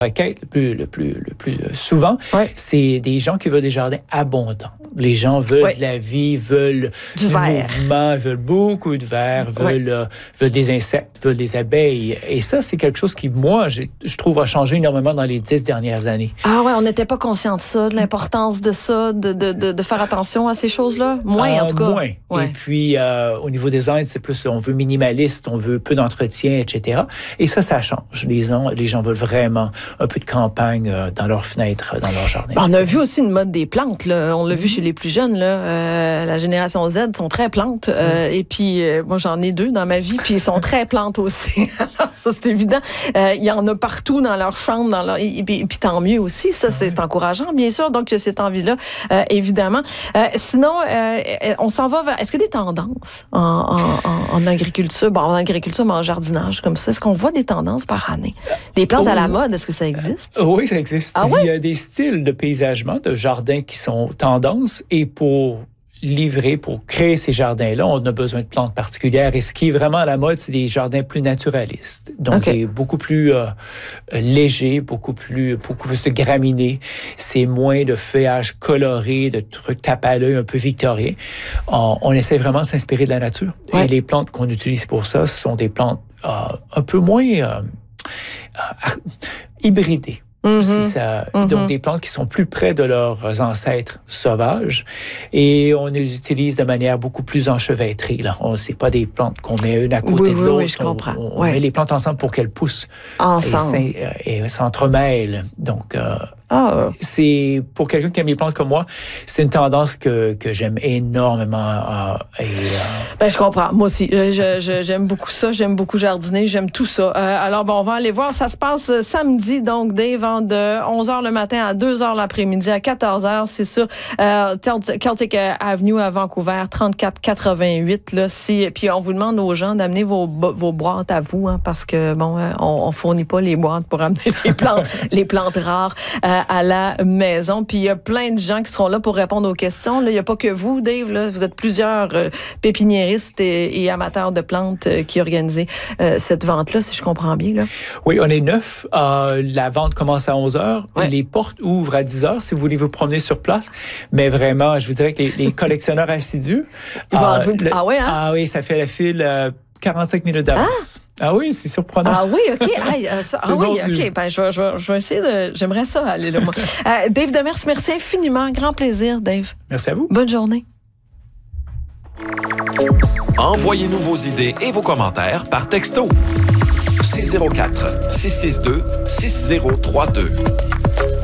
requête le plus souvent, c'est des gens qui veulent des jardins abondants. Les gens veulent de la vie, veulent du mouvement, veulent beaucoup de verre, veulent des insectes, veulent des abeilles. Et ça, c'est quelque chose qui, moi, je trouve, a changé énormément dans les 10 dernières années. Ah ouais, on n'était pas conscient de ça, de l'importance de ça, de faire attention à ces choses-là? Moins, en tout cas. Moins. Ouais. Et puis, au niveau des design, c'est plus, on veut minimaliste, on veut peu d'entretien, etc. Et ça change. Les gens veulent vraiment un peu de campagne dans leurs fenêtres, dans leur jardin. On a vu aussi une mode des plantes, là. On l'a vu chez les plus jeunes, là. La génération Z sont très plantes. Et puis, moi, j'en ai 2 dans ma vie, puis ils sont très plantes aussi. Ça, c'est évident. Il y en a partout dans leur chambre, et puis tant mieux aussi. Ça, c'est encourageant, bien sûr. Donc, cette envie-là, évidemment. Sinon, on s'en va vers... Est-ce qu'il y a des tendances en agriculture? Bon, en agriculture, mais en jardinage, comme ça. Est-ce qu'on voit des tendances par année? Des plantes à la mode, est-ce que ça existe? Oui, ça existe. Ah ouais? Il y a des styles de paysagement, de jardins qui sont tendances, et pour créer ces jardins-là, on a besoin de plantes particulières. Et ce qui est vraiment à la mode, c'est des jardins plus naturalistes. Donc, beaucoup plus légers, beaucoup plus de graminées. C'est moins de feuillage coloré, de trucs tape à l'œil un peu victorien. On essaie vraiment de s'inspirer de la nature. Et les plantes qu'on utilise pour ça, ce sont des plantes un peu moins hybridées. Donc des plantes qui sont plus près de leurs ancêtres sauvages, et on les utilise de manière beaucoup plus enchevêtrée. Là, c'est pas des plantes qu'on met une à côté de l'autre. Oui, je comprends. On met les plantes ensemble pour qu'elles poussent ensemble et s'entremêlent. Donc c'est pour quelqu'un qui aime les plantes comme moi, c'est une tendance que j'aime énormément. Je comprends. Moi aussi, j'aime beaucoup ça. J'aime beaucoup jardiner. J'aime tout ça. Alors on va aller voir. Ça se passe samedi, donc Dave, de 11h le matin à 2h l'après-midi à 14h. C'est sur Celtic Avenue à Vancouver, 3488. Là, puis on vous demande aux gens d'amener vos boîtes à vous, parce que on fournit pas les boîtes pour amener les plantes rares à la maison. Puis il y a plein de gens qui seront là pour répondre aux questions. Là, il n'y a pas que vous, Dave. Là, vous êtes plusieurs pépiniéristes et amateurs de plantes qui organisez cette vente-là, si je comprends bien. Là. Oui, on est 9. La vente commence à 11h. Les portes ouvrent à 10h si vous voulez vous promener sur place. Mais vraiment, je vous dirais que les collectionneurs assidus... Ah oui, ça fait la file 45 minutes d'avance. Ah oui, c'est surprenant. Ah oui, OK. OK. Je vais essayer de... J'aimerais ça aller là, moi. Dave Demers, merci infiniment. Grand plaisir, Dave. Merci à vous. Bonne journée. Envoyez-nous vos idées et vos commentaires par texto. 604 662 6032.